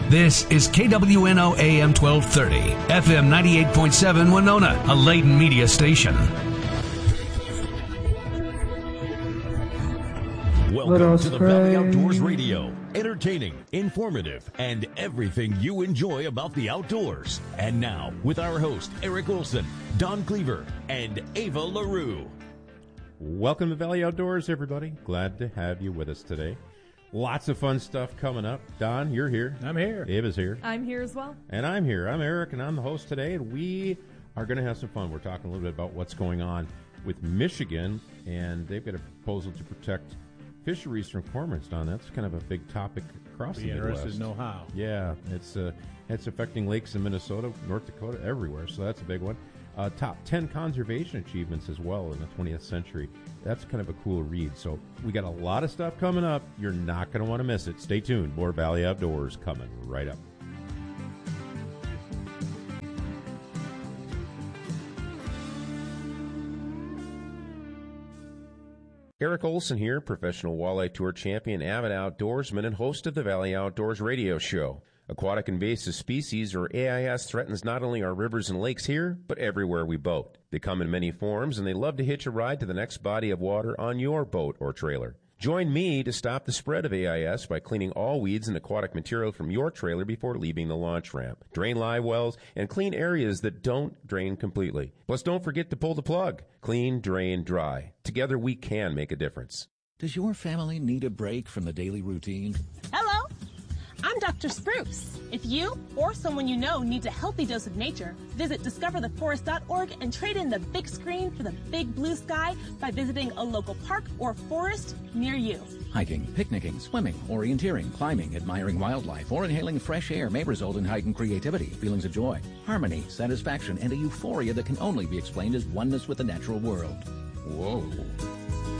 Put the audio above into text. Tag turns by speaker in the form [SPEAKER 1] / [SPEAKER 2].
[SPEAKER 1] This is KWNO AM 1230, FM 98.7 Winona, a Layton media station.
[SPEAKER 2] Welcome to the Valley Outdoors Radio. Entertaining, informative, and everything you enjoy about the outdoors. And now, with our host, Eric Olson, Don Cleaver, and Ava LaRue.
[SPEAKER 3] Welcome to Valley Outdoors, everybody. Glad to have you with us today. Lots of fun stuff coming up. Don, you're here.
[SPEAKER 4] I'm here.
[SPEAKER 3] Ava's here.
[SPEAKER 5] I'm here as well.
[SPEAKER 3] And I'm here. I'm Eric, and I'm the host today, and we are going to have some fun. We're talking a little bit about what's going on with Michigan, and they've got a proposal to protect fisheries from cormorants, Don. That's kind of a big topic across the Midwest.
[SPEAKER 4] Be interested to know how.
[SPEAKER 3] Yeah, it's affecting lakes in Minnesota, North Dakota, everywhere, so that's a big one. Top 10 conservation achievements as well in the 20th century. That's kind of a cool read. So we got a lot of stuff coming up. You're not going to want to miss it. Stay tuned. More Valley Outdoors coming right up. Eric Olson here, professional walleye tour champion, avid outdoorsman, and host of the Valley Outdoors radio show. Aquatic invasive species, or AIS, threatens not only our rivers and lakes here, but everywhere we boat. They come in many forms, and they love to hitch a ride to the next body of water on your boat or trailer. Join me to stop the spread of AIS by cleaning all weeds and aquatic material from your trailer before leaving the launch ramp. Drain live wells and clean areas that don't drain completely. Plus, don't forget to pull the plug. Clean, drain, dry. Together, we can make a difference.
[SPEAKER 6] Does your family need a break from the daily routine?
[SPEAKER 7] Hello, I'm Dr. Spruce. If you or someone you know needs a healthy dose of nature, visit discovertheforest.org and trade in the big screen for the big blue sky by visiting a local park or forest near you.
[SPEAKER 6] Hiking, picnicking, swimming, orienteering, climbing, admiring wildlife, or inhaling fresh air may result in heightened creativity, feelings of joy, harmony, satisfaction, and a euphoria that can only be explained as oneness with the natural world. Whoa.